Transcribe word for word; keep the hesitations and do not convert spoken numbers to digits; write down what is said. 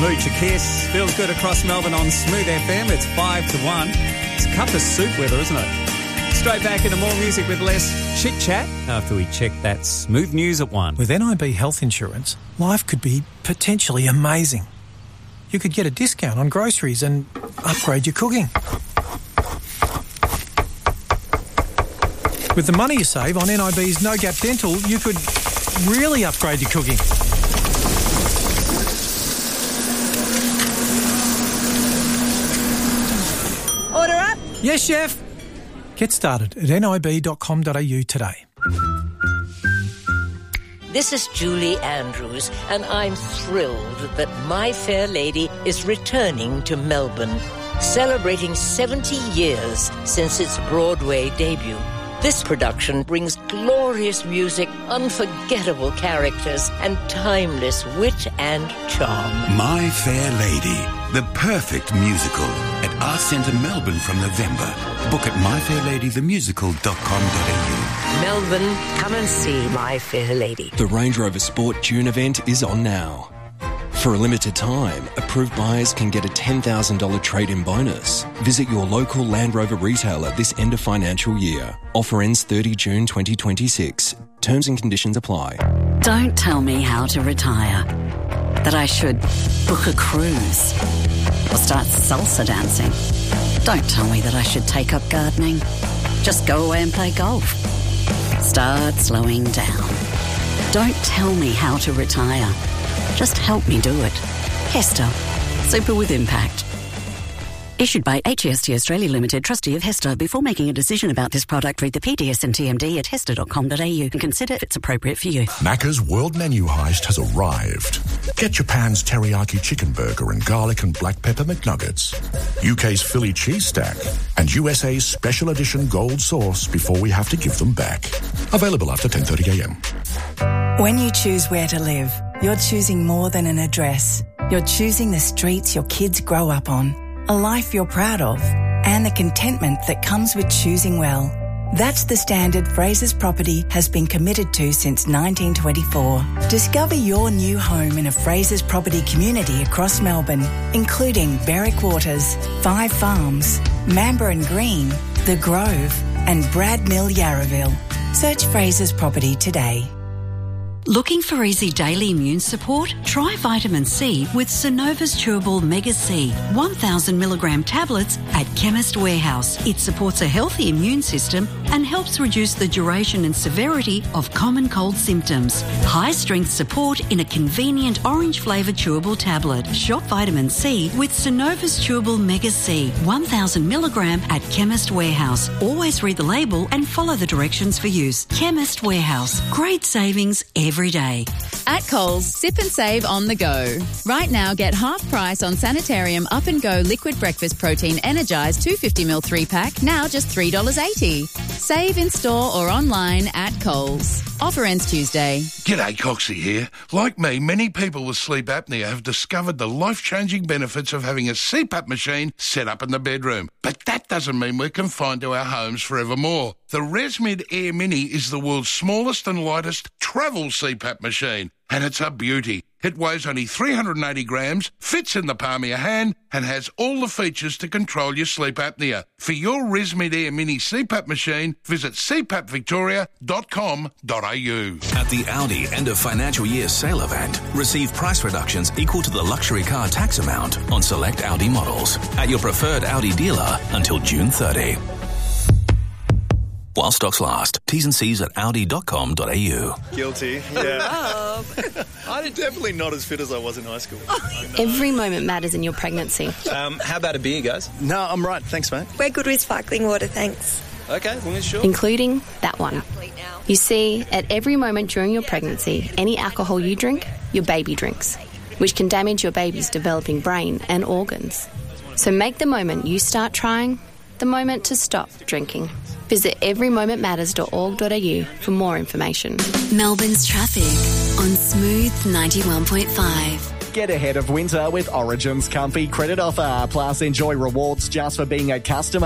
Smooch a Kiss. Feels good across Melbourne on Smooth F M. It's five to one. It's cup of soup weather, isn't it? Straight back into more music with less chit-chat after we check that smooth news at one. With N I B health insurance, life could be potentially amazing. You could get a discount on groceries and upgrade your cooking. With the money you save on N I B's No Gap Dental, you could really upgrade your cooking. Order up? Yes, chef. Get started at n i b dot com dot a u today. This is Julie Andrews, and I'm thrilled that My Fair Lady is returning to Melbourne, celebrating seventy years since its Broadway debut. This production brings glorious music, unforgettable characters, and timeless wit and charm. My Fair Lady, the perfect musical at Arts Centre Melbourne from November. Book at my fair lady the musical dot com dot a u. Melbourne, come and see My Fair Lady. The Range Rover Sport June event is on now. For a limited time, approved buyers can get a ten thousand dollars trade-in bonus. Visit your local Land Rover retailer this end of financial year. Offer ends thirtieth of June twenty twenty-six. Terms and conditions apply. Don't tell me how to retire. That I should book a cruise or start salsa dancing. Don't tell me that I should take up gardening. Just go away and play golf. Start slowing down. Don't tell me how to retire. Just help me do it. Hester. Super with impact. Issued by H E S T Australia Limited, trustee of Hester. Before making a decision about this product, read the P D S and T M D at hester dot com dot a u and consider if it's appropriate for you. Macca's World Menu Heist has arrived. Get Japan's teriyaki chicken burger and garlic and black pepper McNuggets, U K's Philly cheese stack, and U S A's special edition gold sauce before we have to give them back. Available after ten thirty a m. When you choose where to live, you're choosing more than an address. You're choosing the streets your kids grow up on, a life you're proud of, and the contentment that comes with choosing well. That's the standard Fraser's Property has been committed to since nineteen twenty-four. Discover your new home in a Fraser's Property community across Melbourne, including Berwick Waters, Five Farms, Mamba and Green, The Grove, and Brad Mill Yarraville. Search Fraser's Property today. Looking for easy daily immune support? Try vitamin C with Synova's Chewable Mega C, one thousand milligram tablets at Chemist Warehouse. It supports a healthy immune system and helps reduce the duration and severity of common cold symptoms. High-strength support in a convenient orange-flavoured chewable tablet. Shop vitamin C with Synova's Chewable Mega C, one thousand milligram at Chemist Warehouse. Always read the label and follow the directions for use. Chemist Warehouse. Great savings every every day. At Coles, sip and save on the go. Right now, get half price on Sanitarium Up and Go Liquid Breakfast Protein Energised two hundred fifty milliliter three pack, now just three dollars eighty. Save in store or online at Coles. Offer ends Tuesday. G'day, Coxie here. Like me, many people with sleep apnea have discovered the life-changing benefits of having a C PAP machine set up in the bedroom. But that doesn't mean we're confined to our homes forevermore. The ResMed Air Mini is the world's smallest and lightest travel C PAP machine, and it's a beauty. It weighs only three hundred eighty grams, fits in the palm of your hand, and has all the features to control your sleep apnea. For your ResMed Air Mini C PAP machine, visit c pap victoria dot com dot a u. At the Audi end of financial year sale event, receive price reductions equal to the luxury car tax amount on select Audi models at your preferred Audi dealer until June thirtieth. While stocks last. T's and C's at audi dot com dot a u. Guilty, yeah. I'm definitely not as fit as I was in high school. Every moment matters in your pregnancy. Um, how about a beer, guys? No, I'm right. Thanks, mate. We're good with sparkling water, thanks. Okay, well, sure. Including that one. You see, at every moment during your pregnancy, any alcohol you drink, your baby drinks, which can damage your baby's developing brain and organs. So make the moment you start trying the moment to stop drinking. Visit every moment matters dot org dot a u for more information. Melbourne's traffic on Smooth ninety-one point five. Get ahead of winter with Origin's Comfy Credit Offer. Plus, enjoy rewards just for being a customer.